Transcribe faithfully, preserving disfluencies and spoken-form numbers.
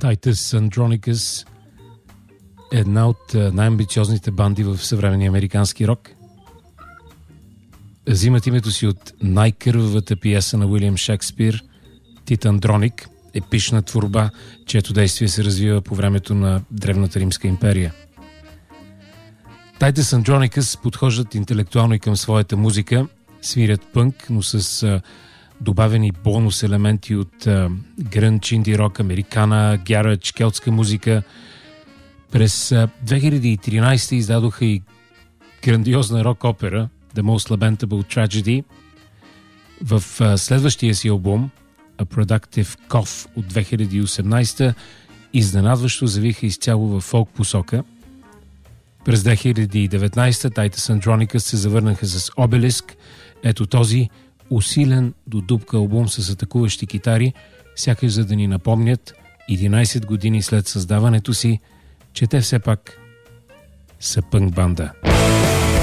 Titus Andronicus е една от най-амбициозните банди в съвременния американски рок. Взимат името си от най-кървавата пиеса на Уилям Шекспир, Тит Андроник, епична творба, чието действие се развива по времето на Древната Римска империя. Titus Andronicus подхождат интелектуално и към своята музика, свирят пънк, но с а, добавени бонус елементи от а, грънч, инди рок, американа, гярач, келтска музика. През а, две хиляди и тринадесета издадоха и грандиозна рок-опера The Most Lamentable Tragedy. В а, следващия си албум A Productive Cough от две хиляди и осемнадесета изненадващо завиха изцяло в фолк посока. През две хиляди и деветнадесета Titus Andronicus се завърнаха с Obelisk. Ето този усилен до дупка албум с атакуващи китари, сякаш за да ни напомнят единадесет години след създаването си, че те все пак са пънк банда.